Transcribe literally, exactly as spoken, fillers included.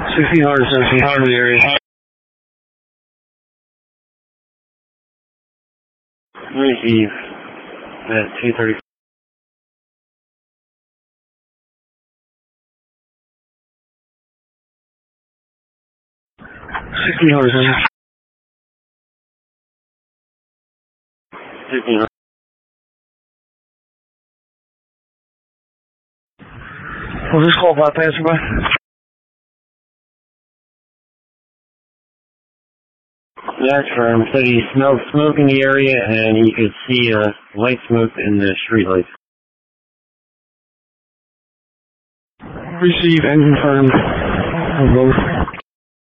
sixteen hundred, seventeen hundred in the area. Receive at two thirty. sixteen hundred, fifteen hundred. Was this call by passerby? That's firm. Said he smelled smoke in the area and he could see uh, light smoke in the street lights. Receive and confirmed. Both.